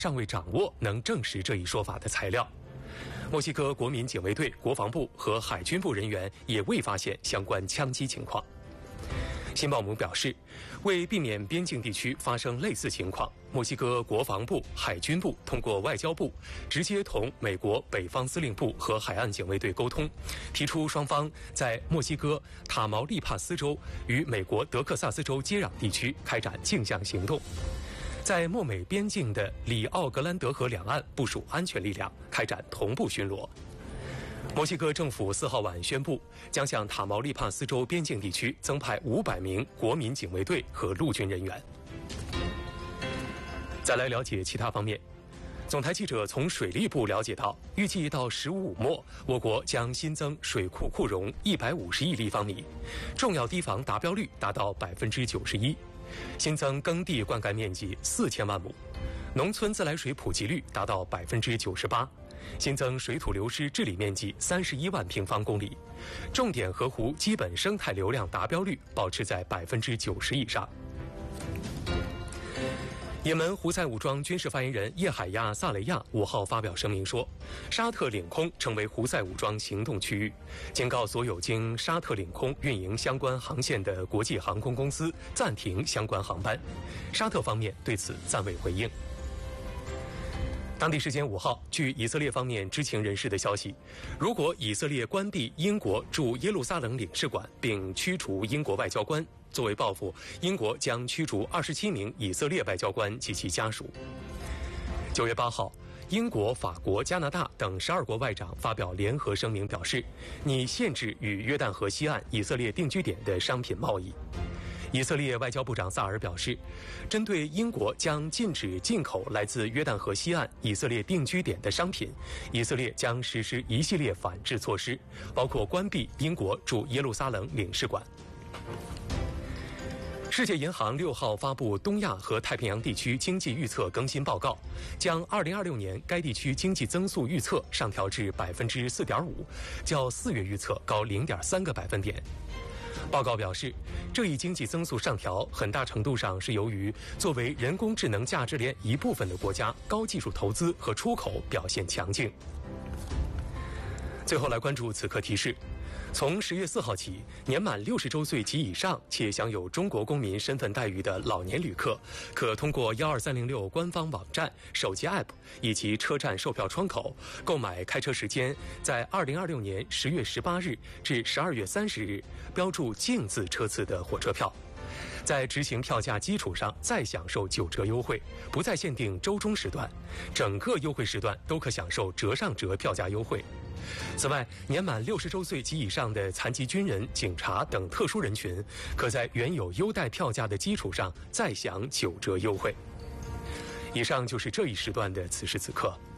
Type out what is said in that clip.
尚未掌握能证实这一说法的材料。墨西哥国民警卫队、国防部和海军部人员也未发现相关枪击情况。新报母表示，为避免边境地区发生类似情况，墨西哥国防部、海军部通过外交部直接同美国北方司令部和海岸警卫队沟通，提出双方在墨西哥塔毛利帕斯州与美国德克萨斯州接壤地区开展镜像行动，在墨美边境的里奥格兰德河两岸部署安全力量，开展同步巡逻。墨西哥政府4号晚宣布，将向塔毛利帕斯州边境地区增派500名国民警卫队和陆军人员。再来了解其他方面，总台记者从水利部了解到，预计到15末，我国将新增水库库容150亿立方米，重要堤防达标率达到91%，新增耕地灌溉面积4000万亩，农村自来水普及率达到98%。新增水土流失治理面积31万平方公里，重点河湖基本生态流量达标率保持在90%以上。也门胡塞武装军事发言人叶海亚·萨雷亚5号发表声明说，沙特领空成为胡塞武装行动区域，警告所有经沙特领空运营相关航线的国际航空公司暂停相关航班。沙特方面对此暂未回应。当地时间5号，据以色列方面知情人士的消息，如果以色列关闭英国驻耶路撒冷领事馆并驱逐英国外交官，作为报复，英国将驱逐27名以色列外交官及其家属。9月8号，英国、法国、加拿大等12国外长发表联合声明，表示拟限制与约旦河西岸以色列定居点的商品贸易。以色列外交部长萨尔表示，针对英国将禁止进口来自约旦河西岸以色列定居点的商品，以色列将实施一系列反制措施，包括关闭英国驻耶路撒冷领事馆。世界银行6号发布东亚和太平洋地区经济预测更新报告，将2026年该地区经济增速预测上调至4.5%，较4月预测高0.3个百分点。报告表示，这一经济增速上调很大程度上是由于作为人工智能价值链一部分的国家高技术投资和出口表现强劲。最后来关注此刻提示，从10月4号起，年满60周岁及以上且享有中国公民身份待遇的老年旅客，可通过12306官方网站、手机 App 以及车站售票窗口购买开车时间在2026年10月18日至12月30日标注净字车次的火车票。在执行票价基础上再享受9折优惠，不再限定周中时段，整个优惠时段都可享受折上折票价优惠。此外，年满60周岁及以上的残疾军人、警察等特殊人群，可在原有优待票价的基础上再享9折优惠。以上就是这一时段的此时此刻。